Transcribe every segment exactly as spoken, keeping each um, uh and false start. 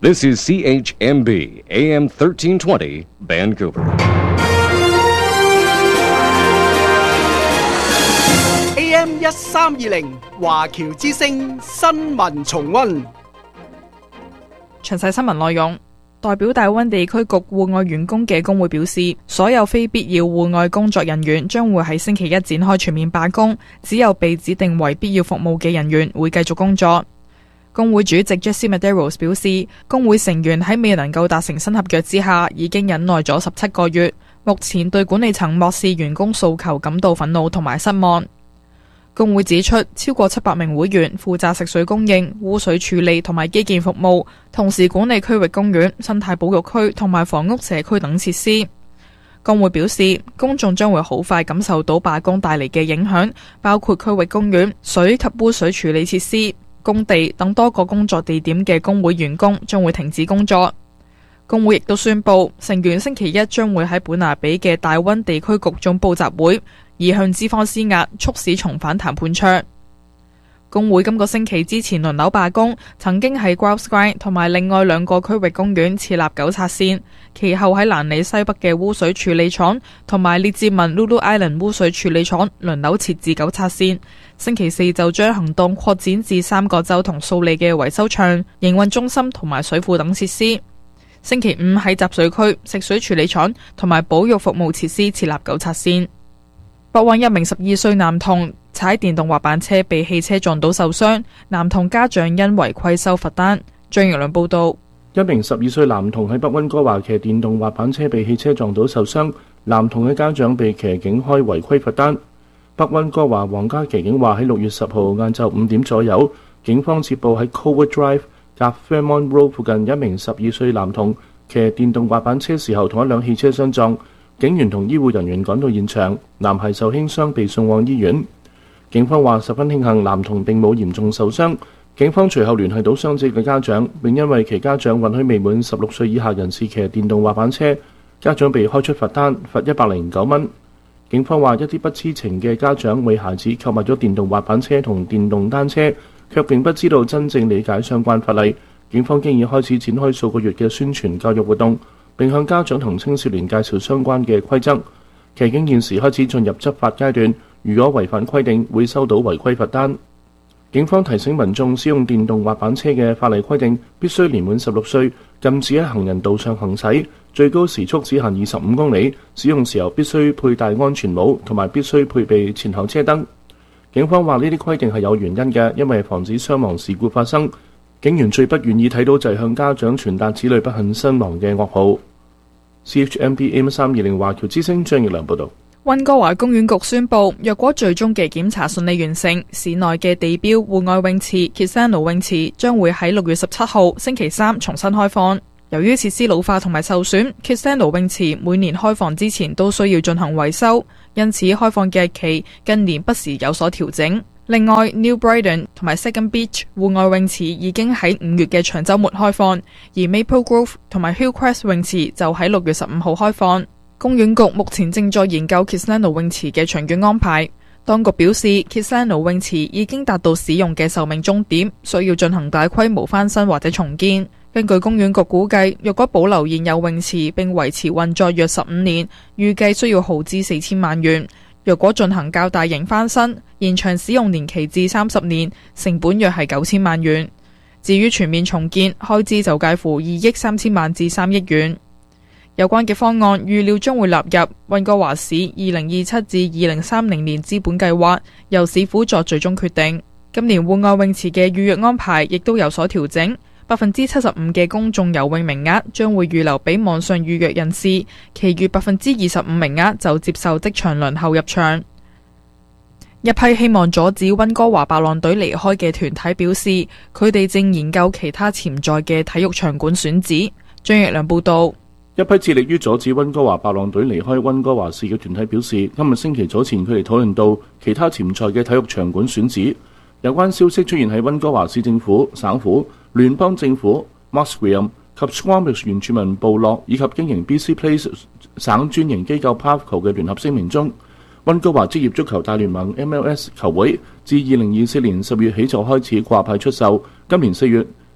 This is C H M B, A M thirteen twenty, Vancouver. A M 一三二零華僑之聲新聞重溫。 詳細新聞內容。代表大溫地區局戶外員工嘅工會表示，所有非必要戶外工作人員將會喺星期一展開全面罷工，只有被指定為必要服務嘅人員會繼續工作。工會主席 Jesse Medeiros 表示，工會成員喺未能夠達成新合約之下，已經忍耐咗十七個月，目前對管理層漠視員工訴求感到憤怒同埋失望。工會指出，超過七百名會員負責食水供應、污水處理同埋基建服務，同時管理區域公園、生態保育區同埋房屋社區等設施。工會表示，公眾將會好快感受到罷工帶嚟嘅影響，包括區域公園、水及污水處理設施、工地等多個工作地點嘅工會員工將會停止工作。工會亦都宣布，成員星期一將會喺本拿比嘅大溫地區局總部集會，以向資方施壓，促使重返談判桌。工會今個星期之前輪流罷工，曾經喺 Grouse Grind 同埋另外兩個區域公園設立糾察線，其後喺蘭里西北嘅污水處理廠同埋列治文 Lulu Island 污水處理廠輪流設置糾察線。星期四就將行動擴展至三個州同數里嘅維修場、營運中心同埋水庫等設施。星期五喺集水區、食水處理廠同埋保育服務設施設立糾察線。北灣一名十二歲男童踩電動滑板車被汽車撞到受傷，男童家長因違規收罰單。張奕良報道。 一名十二歲男童喺北溫哥華騎電動滑板車被汽車撞到受傷，男童嘅家長被騎警開違規罰單。北溫哥華皇家騎警話喺六月十號晏晝五點左右，警方接報喺 Colwood Drive 夾 Fairmont Road 附近一名十二歲男童騎電動滑板車時候同一輛汽車相撞，警員同醫護人員趕到現場，男孩受輕傷被送往醫院。警方話十分慶幸男童並冇嚴重受傷。警方隨後聯繫到傷者嘅家長，並因為其家長允許未滿十六歲以下人士騎電動滑板車，家長被開出罰單，罰一百零九蚊。警方話一啲不知情嘅家長為孩子購買咗電動滑板車同電動單車，卻並不知道真正理解相關法例。警方經已開始展開數個月嘅宣傳教育活動，並向家長同青少年介紹相關嘅規則。騎警現時開始進入執法階段，如果違反規定，會收到違規罰單。警方提醒民眾使用電動滑板車嘅法例規定必須年滿十六歲，禁止喺行人道上行駛，最高時速只限二十五公里，使用時候必須佩戴安全帽，同埋必須配備前後車燈。警方話呢啲規定係有原因嘅，因為防止傷亡事故發生。警員最不願意睇到就係向家長傳達子女不幸身亡嘅噩耗。C H M B A M 三二零華僑之聲張奕良報道。 溫哥華公園局宣布，若果最終嘅檢查順利完成，市內嘅地標戶外泳池 Kisano 泳池將會喺六月十七號星期三重新開放。由於設施老化同埋受損， Kisano 泳池每年開放之前都需要進行維修，因此開放嘅日期近年不時有所調整。另外 New Brighton 同埋 Second Beach 戶外泳池已經喺五月嘅長週末開放，而 Maple Grove 同埋 Hillcrest 泳池就喺六月十五號開放。公園局目前正在研究 Kisano 泳池嘅長遠安排。當局表示 Kisano 泳池已經達到使用嘅壽命終點，需要進行大規模翻新或者重建。根據公園局估計，若果保留現有泳池並維持運作約十五年，預計需要耗資四千萬元。若果進行較大型翻新，延長使用年期至三十年，成本約係九千萬元。至於全面重建，開支就介乎二億三千萬至三億元。有關嘅方案預料將會納入溫哥華市二零二七至二零三零年資本計劃，由市府作最終決定。今年戶外泳池嘅預約安排亦都有所調整，百分之七十五嘅公眾游泳名額將會預留俾網上預約人士，其餘百分之二十五名額就接受即場輪候入場。一批希望阻止溫哥華白浪隊離開嘅團體表示，佢哋正研究其他潛在嘅體育場館選址。張奕良報道。 一批致力於阻止溫哥華白浪隊離開溫哥華市嘅團體表示，今日星期早前佢哋討論到其他潛在嘅體育場館選址。有關消息出現喺溫哥華市政府、省府、聯邦政府、Musqueam 及 Squamish 原住民部落以及經營 B C Place 省專營機構 Pavco 嘅聯合聲明中。溫哥華職業足球大聯盟 M L S 球會自二零二四年十月起就開始掛牌出售，今年四月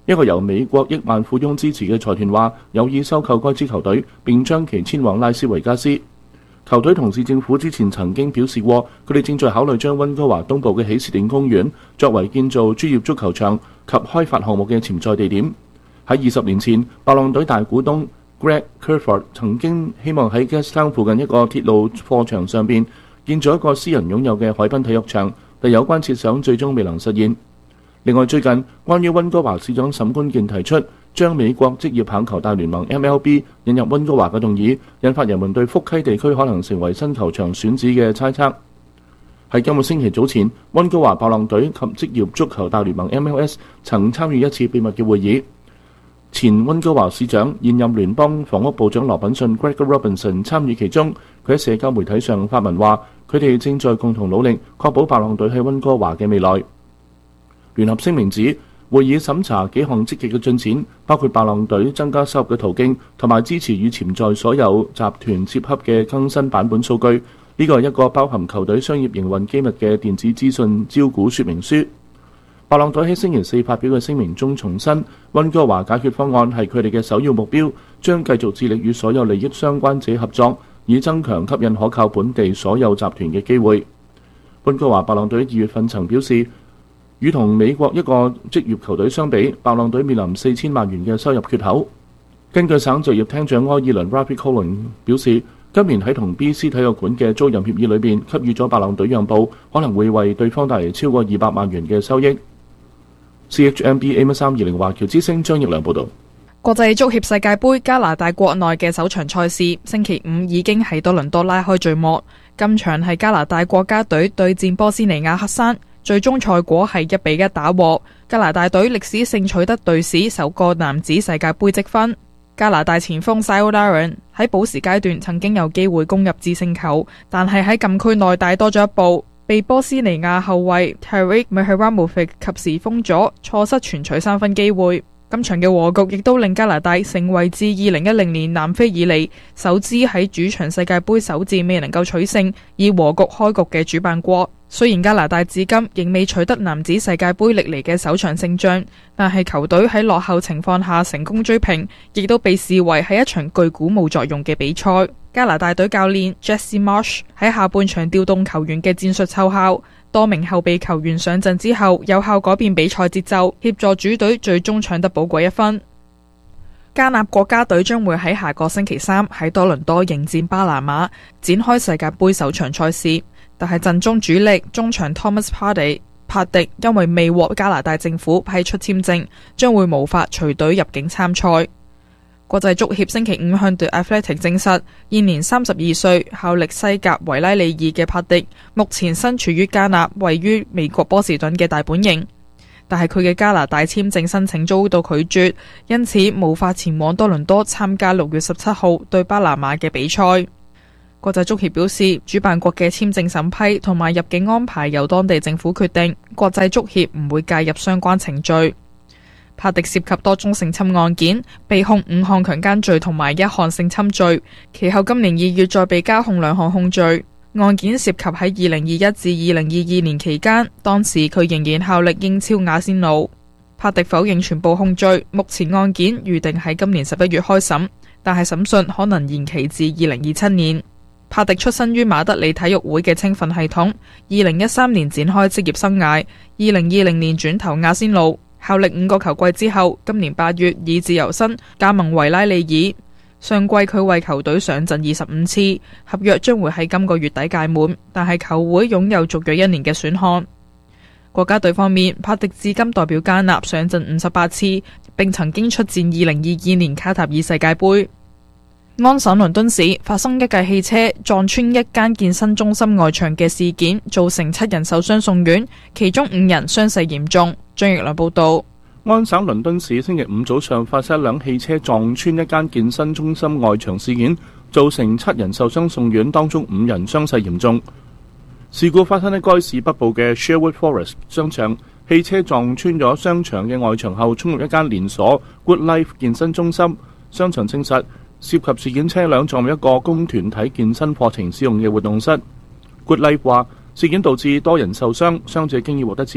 一個由美國億萬富翁支持嘅財團話有意收購該支球隊，並將其遷往拉斯維加斯。球隊同市政府之前曾經表示過，佢哋正在考慮將溫哥華東部嘅喜事甸公園作為建造專業足球場及開發項目嘅潛在地點。喺二十年前，白浪隊大股東 Greg Kerford 曾經希望喺 Gastown 附近一個鐵路貨場上邊建造一個私人擁有嘅海濱體育場，但有關設想最終未能實現。另外，最近關於溫哥華市長沈觀健提出將美國職業棒球大聯盟 M L B 引入溫哥華嘅動議，引發人們對福溪地區可能成為新球場選址嘅猜測。喺今個星期早前，溫哥華白浪隊及職業足球大聯盟 M L S 曾參與一次秘密嘅會議。前溫哥華市長、現任聯邦房屋部長羅品遜 Greg Robinson 參與其中。佢喺社交媒體上發文話，佢哋正在共同努力確保白浪隊喺溫哥華嘅未來。聯合聲明指，會議審查幾項積極嘅進展，包括白浪隊增加收入嘅途徑，同埋支持與潛在所有集團接洽嘅更新版本數據。呢個係一個包含球隊商業營運機密嘅電子資訊招股說明書。白浪隊喺星期四發表嘅聲明中重申，溫哥華解決方案係佢哋嘅首要目標，將繼續致力與所有利益相關者合作，以增強吸引可靠本地所有集團嘅機會。溫哥華白浪隊二月份曾表示，與同美國一個職業球隊相比，白浪隊面臨四千萬元嘅收入缺口。根據省就業廳長埃爾倫 Ravi Colin 表示，今年喺同 B C 體育館嘅租賃協議裏邊給予咗白浪隊讓步，可能會為對方帶嚟超過二百萬元嘅收益。C H M B A M 三二零華僑之聲張奕良報導。 國際足協世界盃加拿大國內嘅首場賽事，星期五已經喺多倫多拉開序幕。今場係加拿大國家隊對戰波斯尼亞克山。最終賽果係一比一打和，加拿大隊歷史性取得隊史首個男子世界盃積分。加拿大前鋒 Cyle Larin 喺補時階段曾經有機會攻入致勝球，但係喺禁區內帶多咗一步，被波斯尼亞後衛 Tarik Mihailovic 及時封咗，錯失全取三分機會。今場嘅和局亦都令加拿大成為自二零一零年南非以嚟首支喺主場世界盃首戰未能夠取勝，以和局開局嘅主辦國。雖然加拿大至今仍未取得男子世界盃歷嚟嘅首場勝仗，但係球隊喺落後情況下成功追平，亦都被視為係一場具鼓舞作用嘅比賽。加拿大隊教練 Jesse Marsh 喺下半場調動球員嘅戰術奏效，多名後備球員上陣之後，有效改變比賽節奏，協助主隊最終搶得寶貴一分。加納國家隊將會喺下個星期三喺多倫多迎戰巴拿馬，展開世界盃首場賽事。但係陣中主力中場 Thomas Partey 帕迪因為未獲加拿大政府批出簽證，將會無法隨隊入境參賽。國際足協星期五向 The Athletic 證實，現年三十二歲、效力西甲維拉利爾嘅帕迪，目前身處於加納位於美國波士頓嘅大本營，但係佢嘅加拿大簽證申請遭到拒絕，因此無法前往多倫多參加六月十七號對巴拿馬嘅比賽。國際足協表示，主辦國嘅簽證審批同埋入境安排由當地政府決定，國際足協唔會介入相關程序。帕迪涉及多宗性侵案件，被控五項強姦罪同埋一項性侵罪，其後今年二月再被加控兩項控罪。案件涉及喺二零二一至二零二二年期間，當時佢仍然效力英超亞仙奴。帕迪否認全部控罪，目前案件預定喺今年十一月開審，但係審訊可能延期至二零二七年。帕迪出身於馬德里體育會嘅青訓系統，二零一三年展開職業生涯，二零二零年轉投亞仙奴，效力五個球季之後，今年八月以自由身加盟維拉利爾。上季佢為球隊上陣二十五次，合約將會喺今個月底屆滿，但係球會擁有續約一年嘅選項。國家隊方面，帕迪至今代表加納上陣五十八次，並曾經出戰二零二二年卡塔爾世界盃。安省倫敦市發生一架汽車撞穿一間健身中心外牆嘅事件，造成七人受傷送院，其中五人傷勢嚴重。張奕良報道。 安省倫敦市星期五早上發生一輛汽車撞穿一間健身中心外牆事件，造成七人受傷送院，當中五人傷勢嚴重。事故發生喺該市北部嘅 Sherwood Forest 商場，汽車撞穿咗商場嘅外牆後，衝入一間連鎖 Good Life 健身中心。商場證實，涉及事件車輛撞入一個供團體健身課程使用嘅活動室。Good Life 話，事件導致多人受傷，傷者經已獲得治療。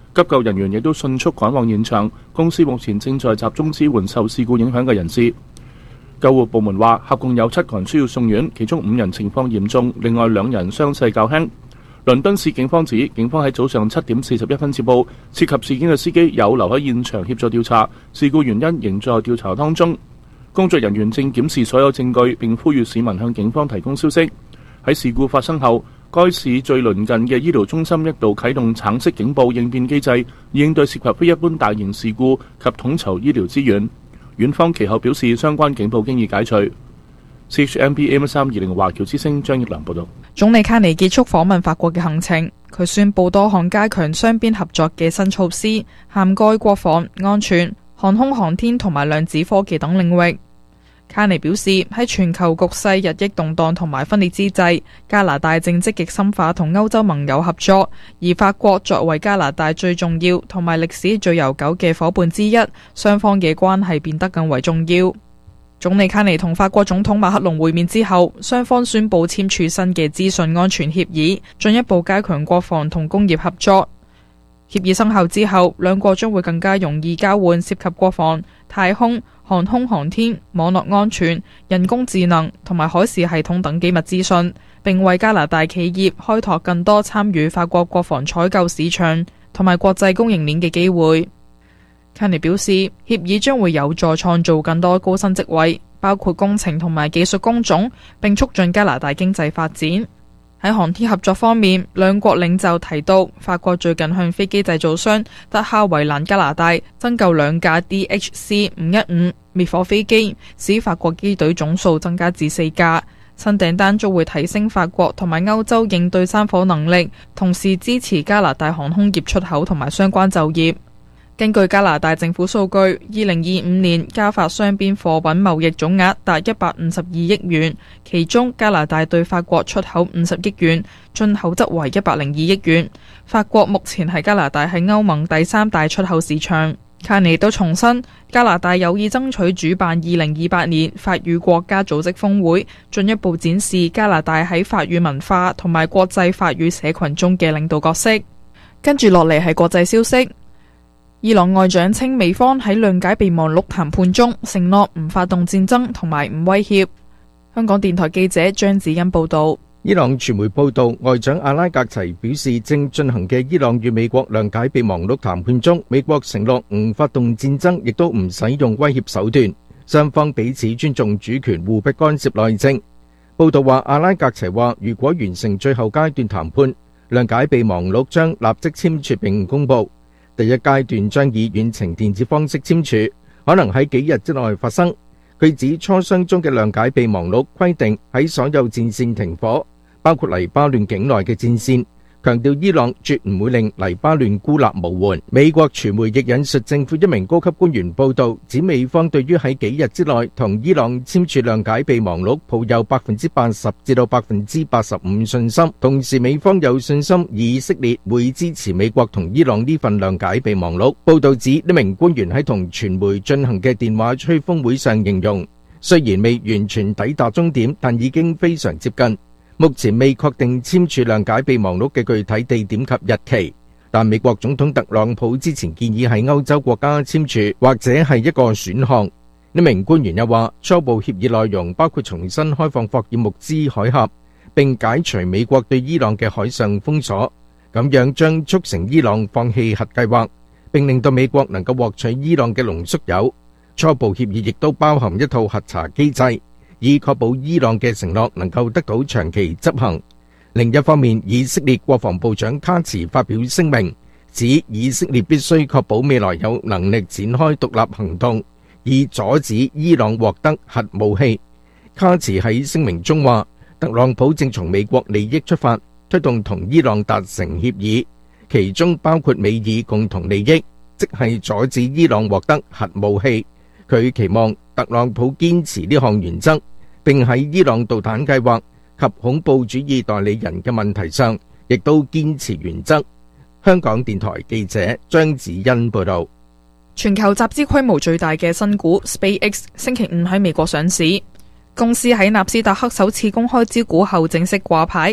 急救人員亦都迅速趕往現場。公司目前正在集中支援受事故影響嘅人士。救護部門話，合共有七個人需要送院，其中五人情況嚴重，另外兩人傷勢較輕。倫敦市警方指，警方喺早上七點四十一分接報，涉及事件嘅司機有留喺現場協助調查，事故原因仍在調查當中。工作人員正檢視所有證據，並呼籲市民向警方提供消息。喺事故發生後，該市最鄰近嘅醫療中心一度啟動橙色警報應變機制，應對涉及非一般大型事故及統籌醫療資源。院方其後表示，相關警報經已解除。C H M P A M 三二零華僑之聲張益良報道。 總理卡尼結束訪問法國嘅行程，佢宣布多項加強雙邊合作嘅新措施，涵蓋國防、安全、航空航天同埋量子科技等領域。卡尼表示，喺全球局勢日益動盪同埋分裂之際，加拿大正積極深化同歐洲盟友合作，而法國作為加拿大最重要同埋歷史最悠久嘅伙伴之一，雙方嘅關係變得更為重要。總理卡尼同法國總統馬克龍會面之後，雙方宣布簽署新嘅資訊安全協議，進一步加強國防同工業合作。協議生效之後，兩國將會更加容易交換涉及國防、太空、航空航天、網絡安全、人工智能同埋海事系統等機密資訊，並為加拿大企業開拓更多參與法國國防採購市場同埋國際供應鏈嘅機會。卡尼表示，協議將會有助創造更多高薪職位，包括工程同埋技術工種，並促進加拿大經濟發展。喺航天合作方面，兩國領袖提到，法國最近向飛機製造商德哈維蘭加拿大增購兩架 D H C 五一五滅火飛機，使法國機隊總數增加至四架。新訂單將會提升法國同埋歐洲應對山火能力，同時支持加拿大航空業出口同埋相關就業。根據加拿大政府數據，二零二五年加法雙邊貨品貿易總額達一百五十二億元，其中加拿大對法國出口五十億元，進口則為一百零二億元。法國目前係加拿大喺歐盟第三大出口市場。卡尼都重申，加拿大有意爭取主辦二零二八年法語國家組織峰會，進一步展示加拿大喺法語文化同埋國際法語社群中嘅領導角色。跟住落嚟係國際消息。伊朗外長稱美方喺諒解備忘錄談判中承諾唔發動戰爭同埋唔威脅。香港電台記者張子欣報道。 伊朗傳媒報道，外長阿拉格齊表示，正進行嘅伊朗與美國諒解備忘錄談判中，美國承諾唔發動戰爭，亦都唔使用威脅手段，雙方彼此尊重主權，互不干涉內政。報道話，阿拉格齊話，如果完成最後階段談判，諒解備忘錄將立即簽署並公布。第一階段將以遠程電子方式簽署，可能喺幾日之內發生。佢指磋商中嘅諒解備忘錄規定喺所有戰線停火，包括黎巴嫩境內嘅戰線，強調伊朗絕唔會令黎巴嫩孤立無援。美國傳媒亦引述政府一名高級官員報道，指美方對於喺幾日之內同伊朗簽署諒解備忘錄抱有百分之八十至到百分之八十五信心，同時美方有信心以色列會支持美國同伊朗呢份諒解備忘錄。報道指呢名官員喺同傳媒進行嘅電話吹風會上形容，雖然未完全抵達終點，但已經非常接近。目前未確定簽署諒解備忘錄嘅具體地點及日期，但美國總統特朗普之前建議喺歐洲國家簽署，或者係一個選項。呢名官員又話，初步協議內容包括重新開放霍爾木茲海峽，並解除美國對伊朗嘅海上封鎖，咁樣將促成伊朗放棄核計劃，並令到美國能夠獲取伊朗嘅濃縮鈾。初步協議亦都包含一套核查機制，以確保伊朗嘅承諾能夠得到長期執行。另一方面，以色列國防部長卡茨發表聲明，指以色列必須確保未來有能力展開獨立行動，以阻止伊朗獲得核武器。卡茨喺聲明中話，特朗普正從美國利益出發，推動同伊朗達成協議，其中包括美伊共同利益，即係阻止伊朗獲得核武器。佢期望特朗普堅持呢項原則，並喺伊朗導彈計劃及恐怖主義代理人嘅問題上，亦都堅持原則。香港電台記者張子欣報道。 全球集資規模最大嘅新股 SpaceX 星期五喺美國上市，公司喺納斯達克首次公開招股後正式掛牌。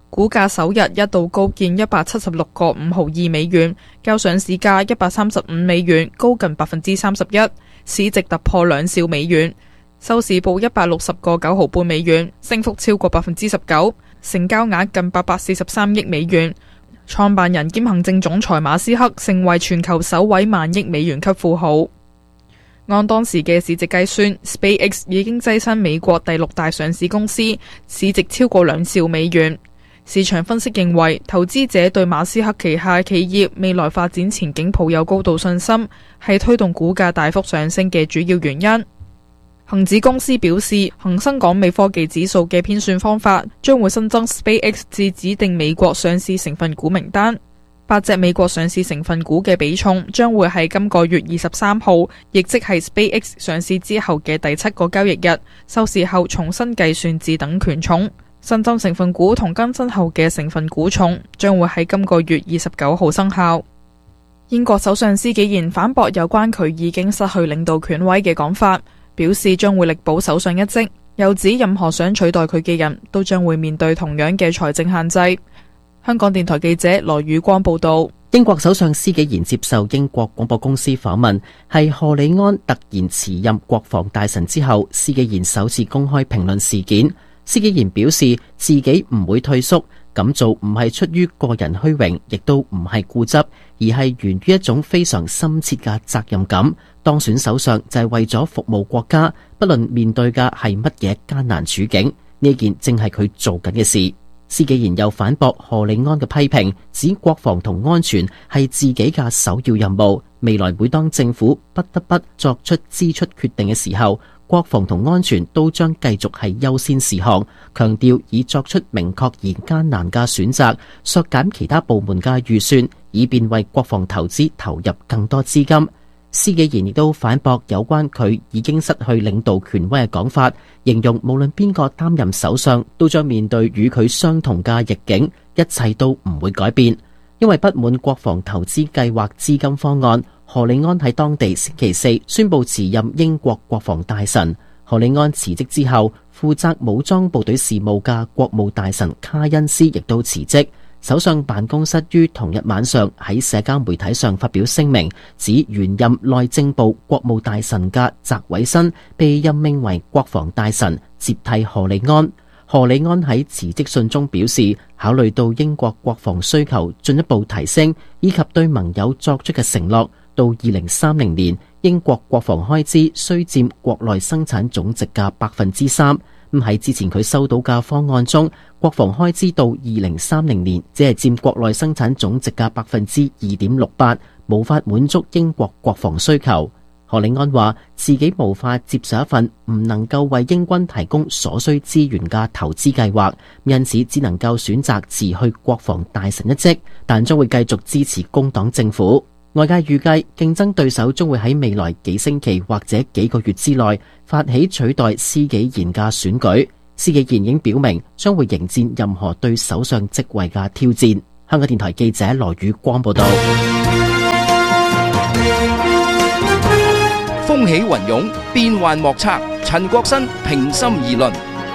股價首日一度高見一百七十六個五毫二美元，較上市價一百三十五美元高近百分之三十一，市值突破兩兆美元，收市報一百六十個九毫半美元，升幅超過百分之十九，成交額近八百四十三億美元。創辦人兼行政總裁馬斯克成為全球首位萬億美元級富豪。按當時嘅市值計算 ，SpaceX 已經躋身美國第六大上市公司，市值超過兩兆美元。市場分析認為，投資者對馬斯克旗下企業未來發展前景抱有高度信心，係推動股價大幅上升嘅主要原因。恒指公司表示，恒生港美科技指數嘅編算方法將會新增 SpaceX 至指定美國上市成分股名單。八隻美國上市成分股嘅比重將會喺今個月二十三號，亦即係 SpaceX 上市之後嘅第七個交易日收市後重新計算至等權重。新增成分股同更新後嘅成分股重將會喺今個月二十九號生效。英國首相施紀賢反駁有關佢已經失去領導權威嘅講法，表示將會力保首相一職，又指任何想取代佢嘅人都將會面對同樣嘅財政限制。香港電台記者羅宇光報道。 英國首相施紀賢接受英國廣播公司訪問，係賀里安突然辭任國防大臣之後，施紀賢首次公開評論事件。施紀賢表示自己唔會退縮，咁做唔係出於個人虛榮，亦都唔係固執，而係源於一種非常深切嘅責任感。當選首相就係為咗服務國家，不論面對嘅係乜嘢艱難處境，呢件正係佢做緊嘅事。施紀賢又反駁賀里安嘅批評，指國防同安全係自己嘅首要任務，未來每當政府不得不作出支出決定嘅時候，國防同安全都將繼續係優先事項，強調已作出明確而艱難嘅選擇，削減其他部門嘅預算，以便為國防投資投入更多資金。施紀賢亦都反駁有關佢已經失去領導權威嘅講法，形容無論邊個擔任首相，都將面對與佢相同嘅逆境，一切都唔會改變。因為不滿國防投資計劃資金方案，賀里安喺當地星期四宣布辭任英國國防大臣。賀里安辭職之後，負責武裝部隊事務嘅國務大臣卡恩斯亦都辭職。首相辦公室於同日晚上喺社交媒體上發表聲明，指原任內政部國務大臣嘅澤偉新被任命為國防大臣，接替賀里安。賀里安喺辭職信中表示，考慮到英國國防需求進一步提升，以及對盟友作出嘅承諾，到二零三零年英國國防開支需佔國內生產總值嘅百分之三。咁喺之前佢收到嘅方案中，國防開支到二零三零年只係佔國內生產總值嘅百分之二點六八，無法滿足英國國防需求。賀里安話自己無法接受一份唔能夠為英軍提供所需資源嘅投資計劃，因此只能夠選擇辭去國防大臣一職，但將會繼續支持工黨政府。外界預計競爭對手將會喺未來幾星期或者幾個月之內發起取代施紀賢嘅選舉。施紀賢已經表明將會迎戰任何對首相職位嘅挑戰。香港電台記者羅宇光報道。 風起雲湧，變幻莫測。陳國新平心而論。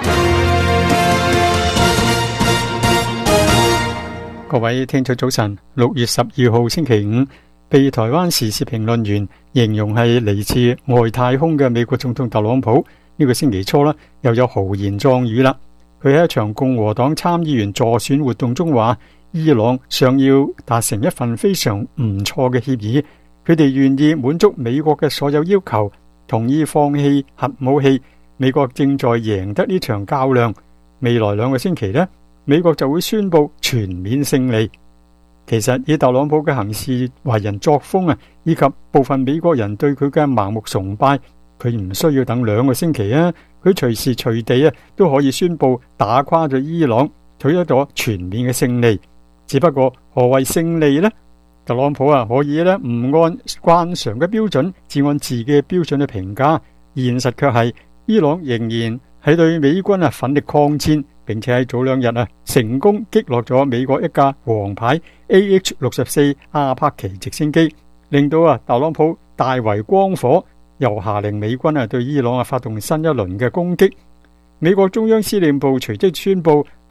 各位聽眾早晨，六月十二號星期五，被台灣時事評論員形容係嚟自外太空嘅美國總統特朗普，呢個星期初啦，又有豪言壯語啦。佢喺一場共和黨參議員助選活動中話，伊朗想要達成一份非常唔錯嘅協議，佢哋願意滿足美國嘅所有要求，同意放棄核武器。美國正在贏得呢場較量，未來兩個星期呢，美國就會宣布全面勝利。其實以特朗普嘅行事為人作風啊，以及部分美國人對佢嘅盲目崇拜，佢唔需要等兩個星期啊，佢隨時隨地啊都可以宣布打垮咗伊朗，取得咗全面嘅勝利。只不過何謂勝利呢？特朗普啊可以呢唔按慣常嘅標準，只按自己嘅標準去評價，現實卻係伊朗仍然係對美軍啊奮力抗戰，並且喺早兩日啊成功擊落咗美國一架王牌 A H 六十四阿帕奇直升機，令到啊特朗普大為光火，又下令美軍啊對伊朗啊發動新一輪嘅攻擊。美國中央司令部隨即宣布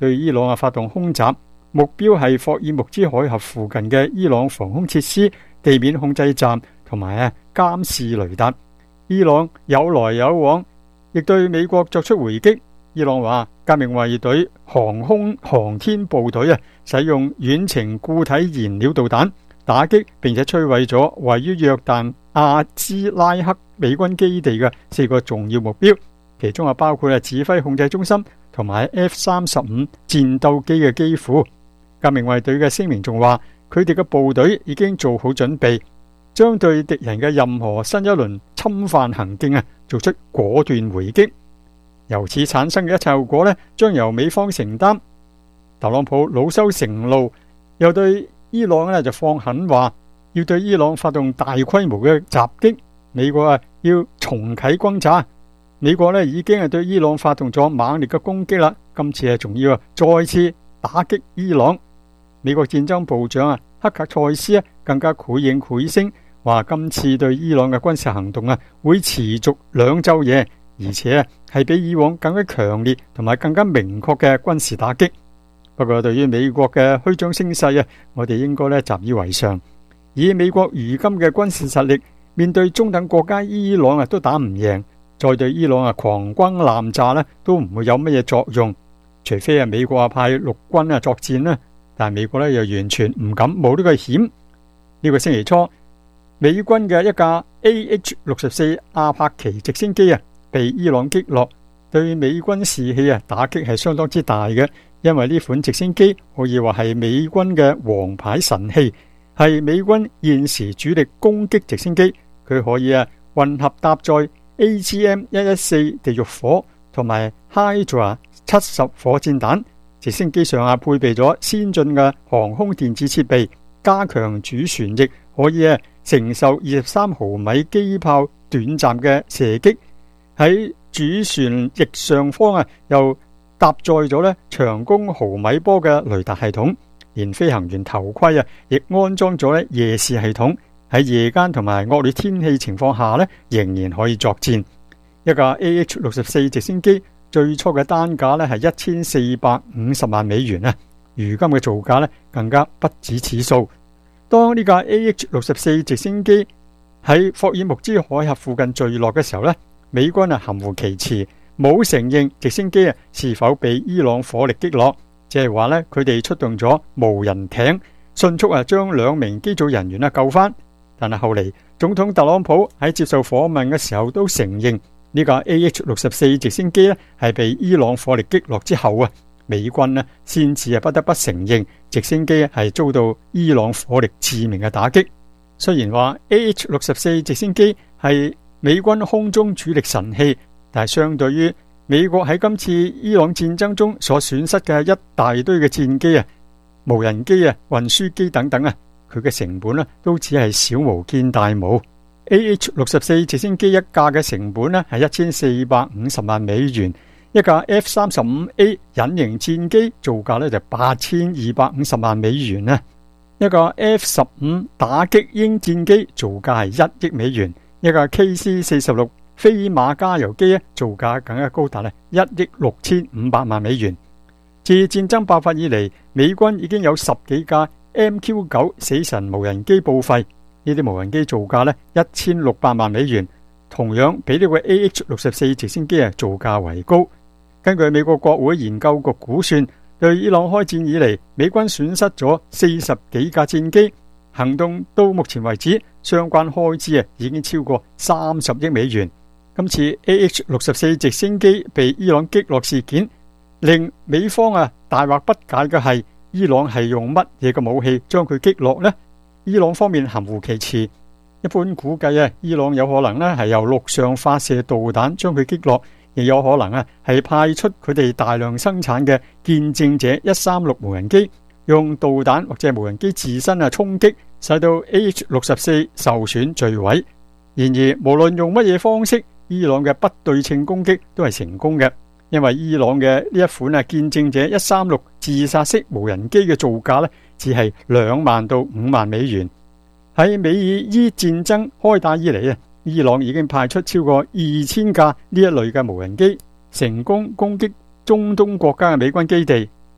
對伊朗啊發動空襲，目標係霍爾木茲海峽附近嘅伊朗防空設施、地面控制站同埋啊監視雷達。伊朗有來有往，亦對美國作出回擊。伊朗話革命衛隊航空航天部隊啊，使用遠程固體燃料導彈打擊並且摧毀咗位於約旦阿茲拉克美軍基地嘅四個重要目標，其中啊包括啊指揮控制中心同埋 F 三十五戰鬥機嘅機庫。革命衛隊嘅聲明仲話，佢哋嘅部隊已經做好準備，將對敵人嘅任何新一輪侵犯行徑啊做出果斷回擊。由此產生嘅一切後果呢，將由美方承擔。特朗普惱羞成怒，又對伊朗呢就放狠話，要對伊朗發動大規模嘅襲擊。美國啊要重啟轟炸。美國呢已經係對伊朗發動咗猛烈嘅攻擊啦，今次啊仲要啊再次打擊伊朗。美國戰爭部長啊克格塞斯啊更加繪影繪聲，話今次對伊朗嘅軍事行動啊會持續兩晝夜，而且啊係比以往更加強烈同埋更加明確嘅軍事打擊。不過對於美國嘅虛張聲勢啊，我哋應該咧習以為常。以美國如今嘅軍事實力，面對中等國家伊朗啊都打唔贏，再對伊朗啊狂轟濫炸咧都唔會有乜嘢作用，除非啊美國啊派陸軍啊作戰啦。但係美國咧又完全唔敢冒呢個險。呢個星期初，美軍嘅一架 A H 六十四阿帕奇直升機啊被伊朗擊落，對美軍士氣啊打擊係相當之大嘅。因為呢款直升機可以話係美軍嘅王牌神器，係美軍現時主力攻擊直升機。佢可以啊混合搭載 A G M 一一四地獄火同埋 Hydra 七十火箭彈。直升機上啊配備咗先進嘅航空電子設備，加強主旋翼，可以啊承受二十三毫米機炮短暫嘅射擊。喺主旋翼上方啊又搭載咗咧長弓毫米波嘅雷達系統，連飛行員頭盔啊亦安裝咗咧夜視系統，喺夜間同埋惡劣天氣情況下咧仍然可以作戰。一架 A H 六十四直升機最初嘅單價咧係一千四百五十萬美元啊，如今嘅造價咧更加不止此數。當呢架 A H 六十四直升機喺霍爾木茲海峽附近墜落嘅時候咧，美軍啊含糊其辭，冇承認直升機啊是否被伊朗火力擊落，即係話咧佢哋出動咗無人艇，迅速啊將兩名機組人員啊救翻。但係後嚟總統特朗普喺接受訪問嘅時候都承認，呢架 A H 六十四直升機咧係被伊朗火力擊落之後啊，美軍咧先至啊不得不承認直升機係遭到伊朗火力致命嘅打擊。雖然話 A H 六十四直升機係美軍空中主力神器，但係相對於美國喺今次伊朗戰爭中所損失嘅一大堆嘅戰機啊、無人機啊、運輸機等等啊，佢嘅成本咧都只係小巫見大巫。A H 六十四直升機一架嘅成本咧係一千四百五十萬美元，一架 F 三十五 A 隱形戰機造價咧就八千二百五十萬美元啊，一架 F 十五打擊鷹戰機造價係一億美元，一架 K C 四十六飛馬加油機咧造價更加高達咧一億六千五百萬美元。自戰爭爆發以嚟，美軍已經有十幾架 M Q 九死神無人機報廢，呢啲無人機造價咧一千六百萬美元，同樣比呢個 A H 六十四直升機啊造價為高。根據美國國會研究局估算，對伊朗開戰以嚟，美軍損失咗四十幾架戰機，行動到目前為止，相關開支啊已經超過三十億美元。今次 A H 六十四直升機被伊朗擊落事件，令美方啊大惑不解嘅係，伊朗係用乜嘢嘅武器將佢擊落呢？伊朗方面含糊其辭，一般估計啊，伊朗有可能咧係由陸上發射導彈將佢擊落，亦有可能啊係派出佢哋大量生產嘅見證者一三六無人機，用導彈或者無人機自身啊衝擊，使到 A H 六十四受損墜毀。然而無論用乜嘢方式，伊朗嘅不對稱攻擊都係成功嘅，因為伊朗嘅呢一款啊見證者一三六自殺式無人機嘅造價咧，只係兩萬到五萬美元。喺美伊戰爭開打以嚟啊，伊朗已經派出超過二千架呢一類嘅無人機，成功攻擊中東國家嘅美軍基地。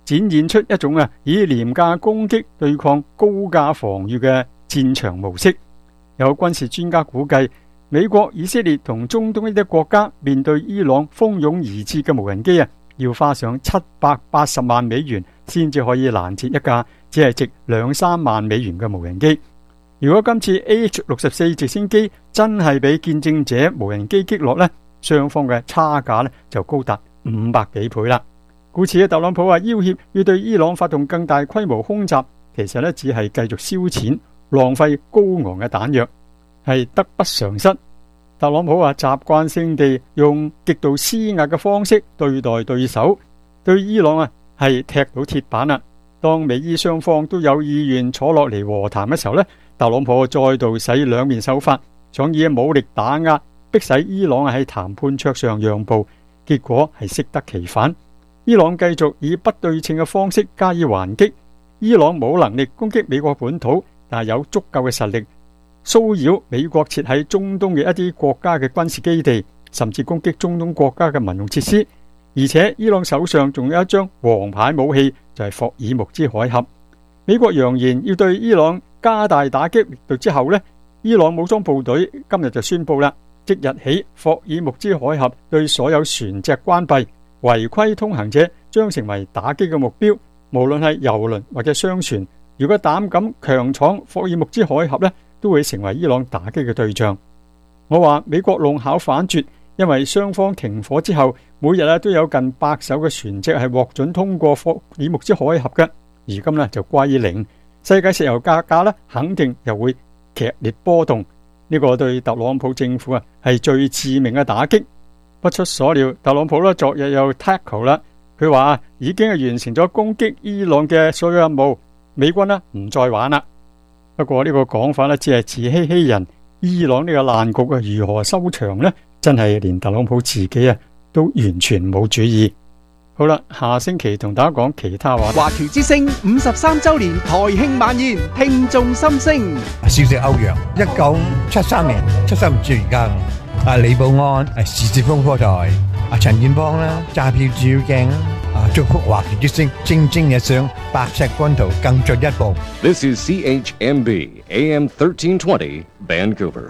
展現出一種啊以廉價攻擊對抗高價防禦嘅戰場模式。有軍事專家估計，美國、以色列同中東一啲國家面對伊朗蜂擁而至嘅無人機啊，要花上七百八十萬美元先至可以攔截一架只係值兩三萬美元嘅無人機。如果今次 A H 六十四直升機真係俾見證者無人機擊落呢，雙方嘅差價呢就高達五百幾倍啦。故此，特朗普話要挾要對伊朗發動更大規模空襲，其實呢只係繼續燒錢，浪費高昂嘅彈藥，係得不償失。特朗普話習慣性地用極度施壓嘅方式對待對手，對伊朗啊係踢到鐵板啦。當美伊雙方都有意願坐落嚟和談嘅時候呢，特朗普再度使兩面手法，想以武力打壓，迫使伊朗喺談判桌上讓步，結果係適得其反。伊朗繼續以不對稱嘅方式加以還擊。伊朗冇能力攻擊美國本土，但係有足夠嘅實力騷擾美國設喺中東嘅一啲國家嘅軍事基地，甚至攻擊中東國家嘅民用設施。而且伊朗手上仲有一張王牌武器，就係霍爾木茲海峽。美國揚言要對伊朗加大打擊力度之後呢，伊朗武裝部隊今日就宣布啦，即日起霍爾木茲海峽對所有船隻關閉，違規通行者將成為打擊嘅目標，無論係郵輪或者商船，如果膽敢強闖霍爾木茲海峽呢，都會成為伊朗打擊嘅對象。我話美國弄巧反拙，因為雙方停火之後，每日啊都有近百艘嘅船隻係獲准通過霍爾木茲海峽嘅，而今呢就歸零，世界石油價格呢肯定又會劇烈波動。呢個對特朗普政府啊係最致命嘅打擊。不出所料，特朗普呢昨日又 tackle 啦，佢話已經係完成咗攻擊伊朗嘅所有任務，美軍呢唔再玩啦。不過呢個講法呢只係自欺欺人，伊朗呢個爛局啊如何收場呢？真係連特朗普自己啊都完全冇主意。好啦，下星期同大家講其他話。 華僑之聲五十三周年台慶晚宴，聽眾心聲。 少隻歐陽，一九七三年出生唔住而家。啊李寶安，啊時事風波台，啊陳建邦啦，揸票照鏡啦。啊祝福華僑之聲蒸蒸日上，百尺竿頭更進一步。 This is C H M B A M thirteen twenty Vancouver。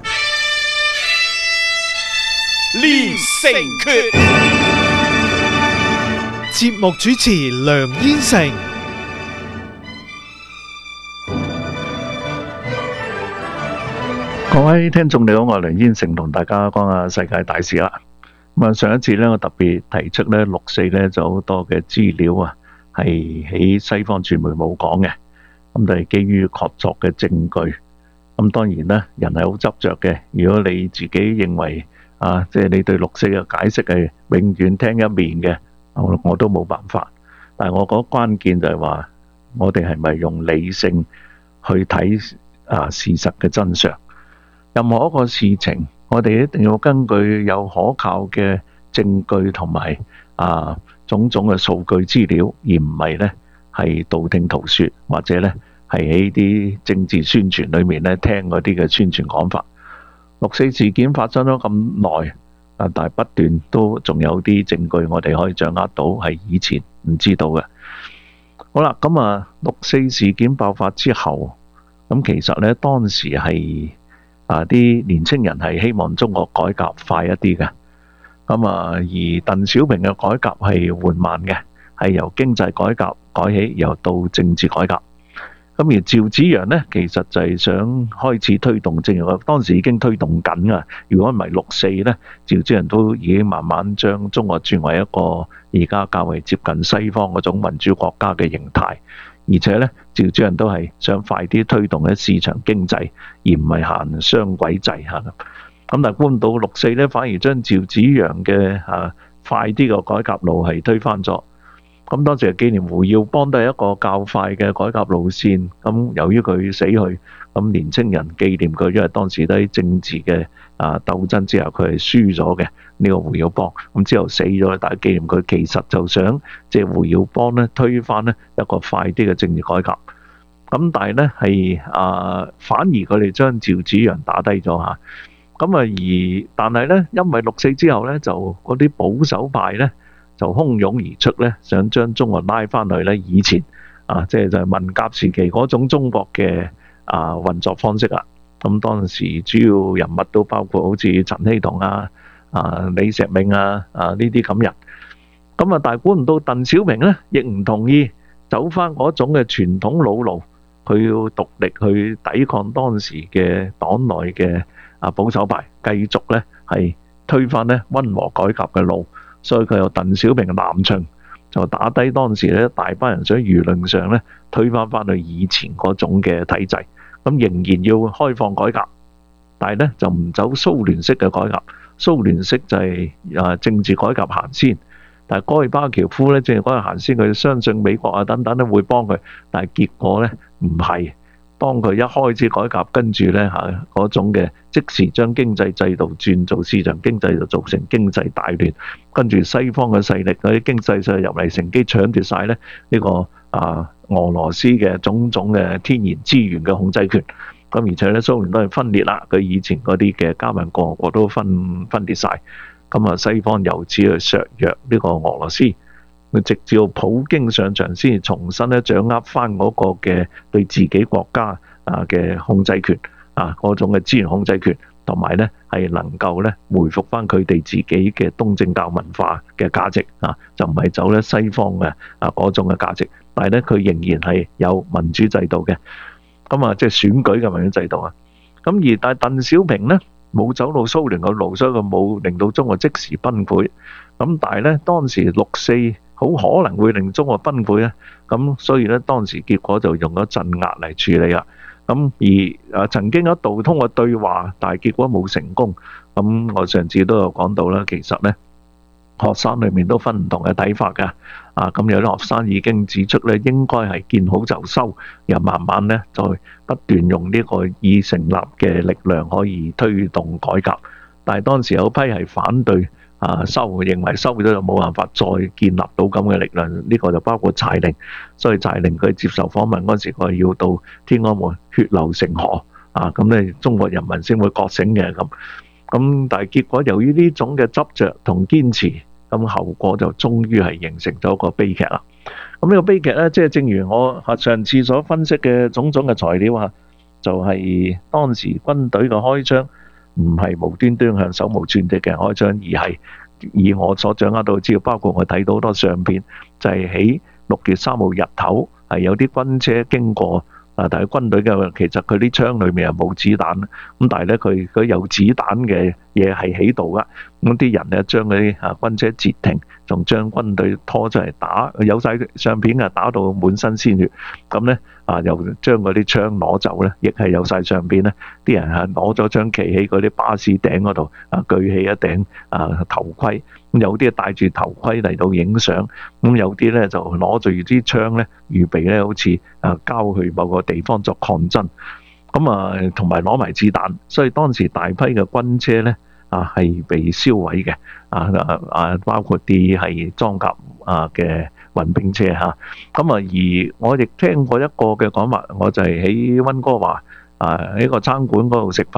連城訣，節目主持梁燕成。 各位聽眾你好，我係梁燕成，同大家講下世界大事啦。咁啊，上一次咧，我特別提出咧六四咧就好多嘅資料啊，係喺西方傳媒冇講嘅，咁就係基於確鑿嘅證據。咁當然啦，人係好執着嘅。如果你自己認為啊，即係你對六四嘅解釋係永遠聽一面嘅，我我都冇辦法。但係我覺得關鍵就係話，我哋係咪用理性去睇啊事實嘅真相？任何一個事情，我哋一定要根據有可靠嘅證據同埋啊種種嘅數據資料，而唔係呢係道聽途說，或者呢係喺啲政治宣傳裏面呢聽嗰啲嘅宣傳講法。六四事件發生咗咁耐，啊，但係不斷都仲有啲證據我哋可以掌握到，係以前唔知道嘅。好啦，咁啊，六四事件爆發之後，咁其實呢當時係啊啲年青人係希望中國改革快一啲嘅，咁啊而鄧小平嘅改革係緩慢嘅，係由經濟改革改起，又到政治改革。咁而趙紫陽呢，其實就係想開始推動政治，當時已經推動緊噶。如果唔係六四呢，趙紫陽都已經慢慢將中國轉為一個而家較為接近西方嗰種民主國家嘅形態。而且呢，趙紫陽都係想快啲推動嘅市場經濟，而唔係行雙軌制嚇。咁但係觀到六四呢，反而將趙紫陽嘅嚇快啲嘅改革路係推翻咗。咁當時紀念胡耀邦都係一個較快嘅改革路線，咁由於佢死去，咁年青人紀念佢，因為當時都喺政治嘅啊鬥爭之下，佢係輸咗嘅呢個胡耀邦，咁之後死咗，但係紀念佢，其實就想即係胡耀邦咧推翻咧一個快啲嘅政治改革，咁但係咧係啊反而佢哋將趙紫陽打低咗嚇，咁啊而但係咧因為六四之後咧就嗰啲保守派咧。就就洶湧而出咧，想將中國拉翻去咧以前啊，即係就係文革時期嗰種中國嘅啊運作方式啦。咁當時主要人物都包括好似陳希同啊、啊李石銘啊、啊呢啲咁人。咁啊，但係估唔到鄧小平咧，亦唔同意走翻嗰種嘅傳統老路，佢要獨立去抵抗當時嘅黨內嘅啊保守派，繼續咧係推翻咧溫和改革嘅路。所以佢有鄧小平嘅南巡，就打低當時咧大班人想輿論上咧推翻翻去以前嗰種嘅體制。咁仍然要開放改革，但係咧就唔走蘇聯式嘅改革。蘇聯式就係啊政治改革行先，但係戈爾巴喬夫咧政治改革行先，佢相信美國啊等等咧會幫佢，但係結果咧唔係。當佢一開始改革，跟住咧嚇嗰種嘅即時將經濟制度轉做市場經濟，就造成經濟大亂。跟住西方嘅勢力嗰啲經濟勢力入嚟乘機搶奪晒咧呢個啊俄羅斯嘅種種嘅天然資源嘅控制權。咁而且咧蘇聯都係分裂啦，佢以前嗰啲嘅加盟共和國都分分裂晒。咁啊西方由此去削弱呢個俄羅斯。直至到普京上場先至重新咧掌握翻嗰個嘅對自己國家啊嘅控制權啊嗰種嘅資源控制權，同埋咧係能夠咧回復翻佢哋自己嘅東正教文化嘅價值啊，就唔係走咧西方嘅啊嗰種嘅價值，但係咧佢仍然係有民主制度嘅，咁啊即係選舉嘅民主制度啊。咁而但係鄧小平咧冇走到蘇聯嘅路，所以佢冇令到中國即時崩潰。咁但係咧當時六四好可能會令中國崩潰咧，咁所以咧當時結果就用咗鎮壓嚟處理啦。咁而啊曾經一度通過對話，但係結果冇成功。咁我上次都有講到啦，其實咧學生裏面都分唔同嘅睇法㗎。啊咁有啲學生已經指出咧，應該係見好就收，又慢慢咧再不斷用呢個已成立嘅力量可以推動改革。但係當時有批係反對。啊收，認為收咗就冇辦法再建立到咁嘅力量，呢個就包括柴玲。所以柴玲佢接受訪問嗰時，佢係要到天安門血流成河啊！咁咧中國人民先會覺醒嘅咁。咁但係結果由於呢種嘅執着同堅持，咁後果就終於係形成咗一個悲劇啦。咁呢個悲劇咧，即係正如我上次所分析嘅種種嘅材料啊，就係當時軍隊嘅開槍。唔係無端端向手無寸鐵嘅開槍，而係以我所掌握到嘅資料，包括我睇到好多相片，就係喺六月三號日頭係有啲軍車經過啊，但係軍隊嘅其實佢啲槍裏面係冇子彈，咁但係咧佢佢有子彈嘅嘢係喺度噶，咁啲人咧將嗰啲啊軍車截停，仲將軍隊拖出嚟打，有晒相片啊，打到滿身鮮血，咁咧。啊！又將嗰啲槍攞走咧，亦係有晒相片咧。啲人係攞咗槍企喺嗰啲巴士頂嗰度，啊舉起一頂啊頭盔。咁有啲戴住頭盔嚟到影相，咁有啲咧就攞住啲槍咧，預備咧好似啊交去某個地方作抗爭。咁啊，同埋攞埋子彈，所以當時大批嘅軍車咧啊係被燒毀嘅。啊啊啊！包括啲係裝甲啊嘅。運兵車嚇，咁啊而我亦聽過一個嘅講法，我就係喺溫哥華啊喺個餐館嗰度食飯。